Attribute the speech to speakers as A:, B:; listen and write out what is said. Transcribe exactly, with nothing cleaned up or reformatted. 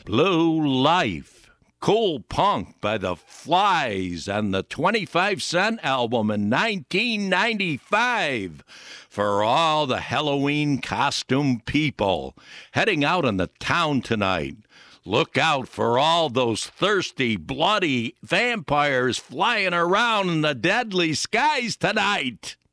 A: Blue Life, Cool Punk by the Flies and the twenty-five cent album in nineteen ninety-five. For all the Halloween costume people heading out in the town tonight, look out for all those thirsty, bloody vampires flying around in the deadly skies tonight.